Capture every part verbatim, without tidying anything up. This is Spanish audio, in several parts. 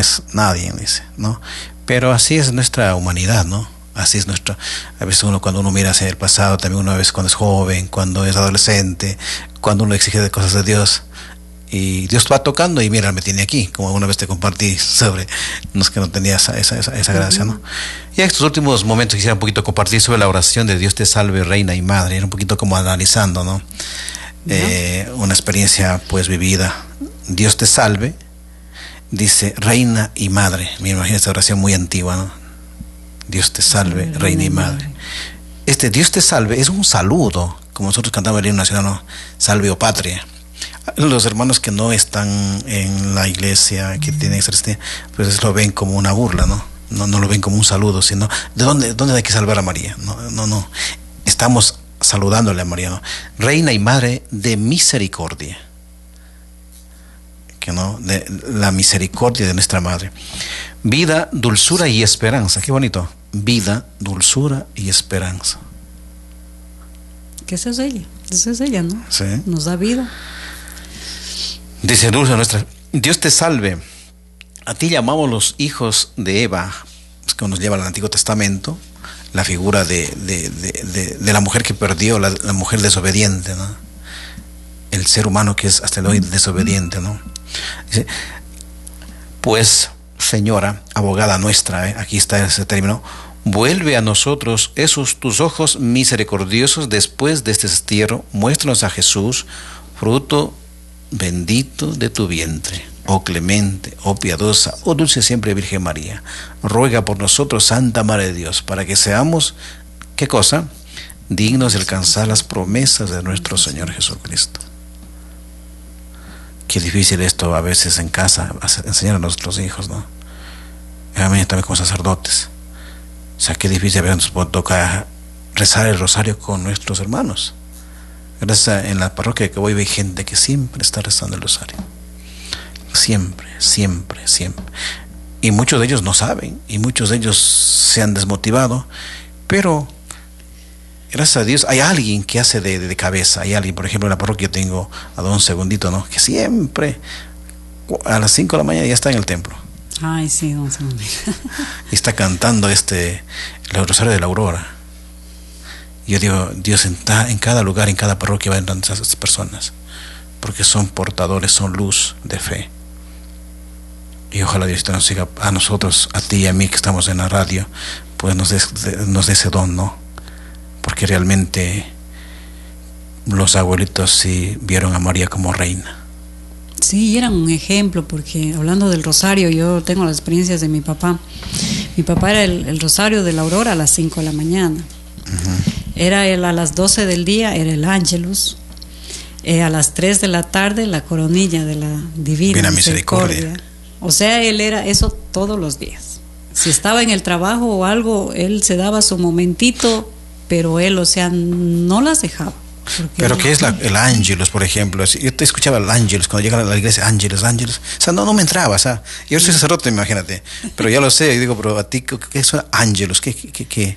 es nadie, dice, ¿no? Pero así es nuestra humanidad, ¿no? Así es nuestro. A veces uno, cuando uno mira hacia el pasado, también uno a veces cuando es joven, cuando es adolescente, cuando uno exige de cosas de Dios, y Dios va tocando y mira, me tiene aquí, como una vez te compartí sobre los que no tenía esa, esa, esa, esa gracia, ¿no? Y en estos últimos momentos quisiera un poquito compartir sobre la oración de Dios te salve, reina y madre, era un poquito como analizando, ¿no? Eh, una experiencia pues vivida. Dios te salve, dice reina y madre. Me imagino esta oración muy antigua, ¿no? Dios te salve, reina, reina y madre. Este Dios te salve es un saludo, como nosotros cantamos en el himno nacional, ¿no? Salve o patria. Los hermanos que no están en la iglesia, que tienen esa, pues lo ven como una burla, ¿no? No, no lo ven como un saludo, sino ¿de dónde, dónde hay que salvar a María? No, no, no. Estamos saludándole a María, ¿no? Reina y madre de misericordia, que no, de la misericordia de nuestra madre. Vida, dulzura y esperanza. Qué bonito. Vida, dulzura y esperanza. Que esa es ella, esa es ella, ¿no? Sí. Nos da vida. Dice dulce nuestra. Dios te salve. A ti llamamos los hijos de Eva, es que nos lleva al Antiguo Testamento, la figura de, de, de, de, de la mujer que perdió, la, la mujer desobediente, ¿no? El ser humano que es hasta el hoy desobediente, ¿no? Dice, pues, señora, abogada nuestra, ¿eh? Aquí está ese término, vuelve a nosotros esos tus ojos misericordiosos después de este destierro, muéstranos a Jesús, fruto bendito de tu vientre. Oh clemente, oh piadosa, oh dulce siempre Virgen María, ruega por nosotros, Santa Madre de Dios, para que seamos, ¿qué cosa? Dignos de alcanzar las promesas de nuestro Señor Jesucristo. Qué difícil esto a veces en casa, enseñar a nuestros hijos, ¿no? A mí también como sacerdotes. O sea, qué difícil a veces nos toca rezar el rosario con nuestros hermanos. Gracias, en la parroquia que voy hay gente que siempre está rezando el rosario. Siempre, siempre, siempre. Y muchos de ellos no saben, y muchos de ellos se han desmotivado, pero gracias a Dios hay alguien que hace de, de, de cabeza. Hay alguien, por ejemplo, en la parroquia tengo a don Segundito, ¿no? Que siempre a las cinco de la mañana ya está en el templo. Ay, sí, don Segundito. Y está cantando este el rosario de la aurora. Yo digo, Dios en, ta, en cada lugar, en cada parroquia va entrando esas personas, porque son portadores, son luz de fe. Y ojalá Dios nos siga a nosotros, a ti y a mí que estamos en la radio, pues nos dé nos dé ese don, ¿no? Porque realmente los abuelitos sí vieron a María como reina. Sí, eran un ejemplo, porque hablando del rosario, yo tengo las experiencias de mi papá. Mi papá era el, el rosario de la aurora a las cinco de la mañana. Uh-huh. Era el, a las doce del día, era el Ángelus. Eh, a las tres de la tarde, la coronilla de la Divina, Divina Misericordia. Misericordia. O sea, él era eso todos los días. Si estaba en el trabajo o algo, él se daba su momentito, pero él, o sea, no las dejaba. Pero ¿qué es la, el Ángelus, por ejemplo? Yo te escuchaba el Ángelus cuando llegaba a la iglesia, Ángelus, Ángelus. O sea, no, no me entraba, o sea, yo soy sacerdote, imagínate. Pero ya lo sé, y digo, pero a ti, ¿qué es Ángelus? ¿Qué, qué, qué?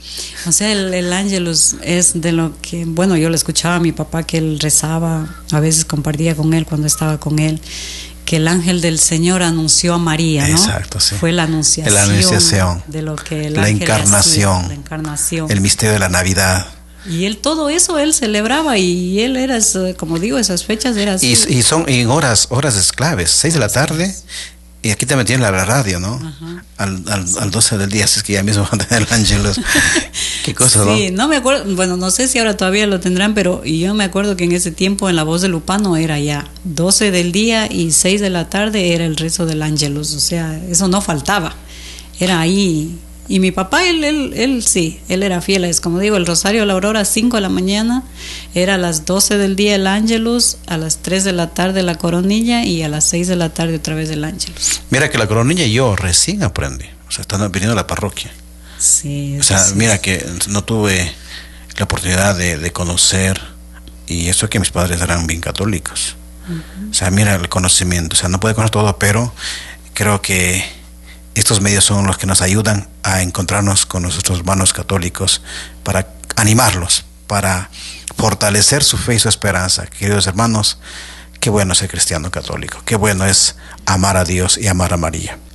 O sea, el, el Ángelus es de lo que, bueno, yo le escuchaba a mi papá que él rezaba, a veces compartía con él cuando estaba con él, que el ángel del Señor anunció a María, ¿no? Exacto, sí. Fue la anunciación, la anunciación de lo que el la ángel encarnación, hacía, la encarnación, el misterio de la Navidad. Y él todo eso él celebraba, y él era, como digo, esas fechas era así. Y, y son en horas horas claves, seis de la tarde. Y aquí también tienen la radio, ¿no? Ajá. Al, al, al doce del día, así es que ya mismo van a tener el Ángelus. Qué cosa, ¿no? Sí, no me acuerdo, bueno, no sé si ahora todavía lo tendrán, pero yo me acuerdo que en ese tiempo en la voz de Lupano era ya doce del día y seis de la tarde era el rezo del Ángelus, o sea, eso no faltaba, era ahí. Y mi papá, él, él, él sí, él era fiel, es como digo, el rosario de la aurora a cinco de la mañana, era a las doce del día el Ángelus, a las tres de la tarde la coronilla y a las seis de la tarde otra vez el Ángelus. Mira que la coronilla yo recién aprendí, o sea, estando viniendo a la parroquia. Sí. O sea, sí. Mira que no tuve la oportunidad de, de conocer, y eso que mis padres eran bien católicos. Uh-huh. O sea, mira el conocimiento, o sea, no puede conocer todo, pero creo que estos medios son los que nos ayudan a encontrarnos con nuestros hermanos católicos para animarlos, para fortalecer su fe y su esperanza. Queridos hermanos, qué bueno ser cristiano católico, qué bueno es amar a Dios y amar a María.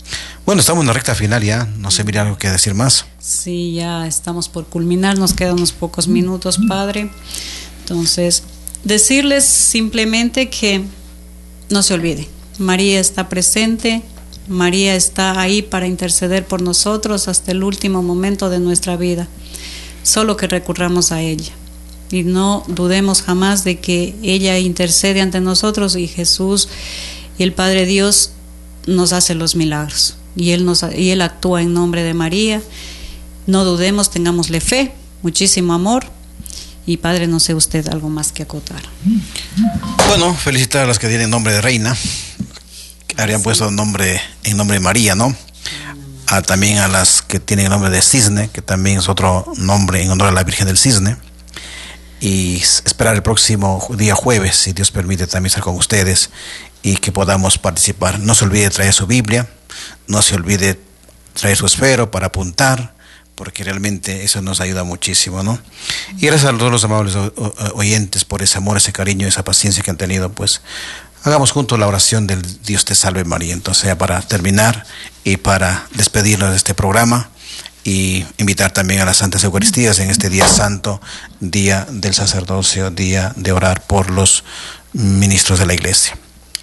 Bueno, estamos en la recta final ya, no sé, mira, algo que decir más. Sí, ya estamos por culminar, nos quedan unos pocos minutos, Padre. Entonces, decirles simplemente que no se olvide, María está presente, María está ahí para interceder por nosotros hasta el último momento de nuestra vida. Solo que recurramos a ella y no dudemos jamás de que ella intercede ante nosotros, y Jesús y el Padre Dios nos hace los milagros y él nos y él actúa en nombre de María. No dudemos, tengámosle fe, muchísimo amor. Y Padre, no sé usted algo más que acotar. Bueno, felicitar a las que tienen nombre de reina, que habrían puesto nombre en nombre de María, ¿no? A, también a las que tienen el nombre de Cisne, que también es otro nombre en honor a la Virgen del Cisne. Y esperar el próximo día jueves, si Dios permite, también estar con ustedes y que podamos participar. No se olvide traer su Biblia, no se olvide traer su esfero para apuntar, porque realmente eso nos ayuda muchísimo, ¿no? Y gracias a todos los amables oyentes por ese amor, ese cariño, esa paciencia que han tenido. Pues hagamos juntos la oración del Dios te salve María. Entonces, ya para terminar y para despedirnos de este programa, y invitar también a las Santas Eucaristías en este día santo, día del sacerdocio, día de orar por los ministros de la Iglesia.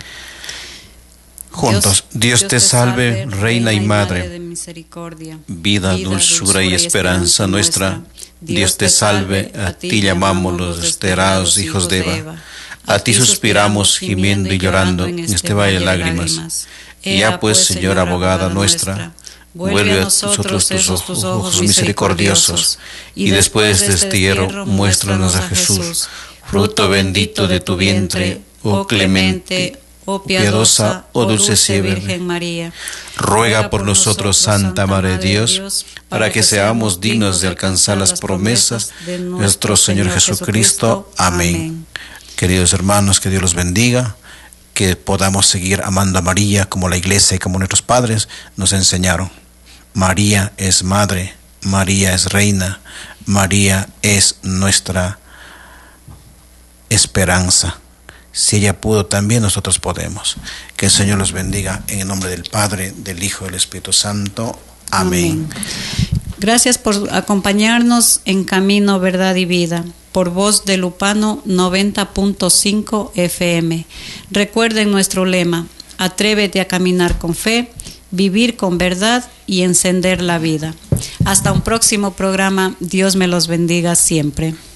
Juntos, Dios, Dios te salve, Reina y Madre, de misericordia, vida, vida dulzura y esperanza nuestra. Dios te salve, a ti llamamos los desterrados hijos de Eva. A ti suspiramos, gimiendo y llorando en este valle de lágrimas. Ya pues, Señora abogada nuestra, vuelve a nosotros tus ojos, tus ojos misericordiosos, y después de este hierro, muéstranos a Jesús, fruto bendito de tu vientre, oh clemente, oh piadosa, oh dulce Virgen María. Ruega por nosotros, Santa Madre de Dios, para que seamos dignos de alcanzar las promesas de nuestro Señor Jesucristo. Amén. Queridos hermanos, que Dios los bendiga, que podamos seguir amando a María como la Iglesia y como nuestros padres nos enseñaron. María es Madre, María es Reina, María es nuestra esperanza. Si ella pudo, también nosotros podemos. Que el Señor los bendiga en el nombre del Padre, del Hijo y del Espíritu Santo. Amén. Amén. Gracias por acompañarnos en Camino, Verdad y Vida, por voz de Lupano noventa punto cinco F M. Recuerden nuestro lema: atrévete a caminar con fe, vivir con verdad y encender la vida. Hasta un próximo programa. Dios me los bendiga siempre.